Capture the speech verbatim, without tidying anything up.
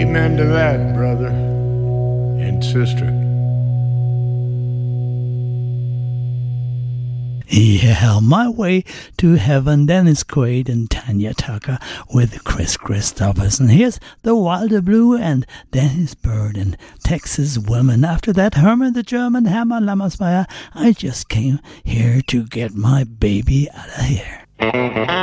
Amen to that, brother and sister. Yeah, My Way to Heaven, Dennis Quaid and Tanya Tucker with Chris Christopherson. Here's The Wilder Blue and Dennis Bird and Texas Women. After that, Herman the German, Hammer Lammersmeyer, I Just Came Here to Get My Baby Out of Here.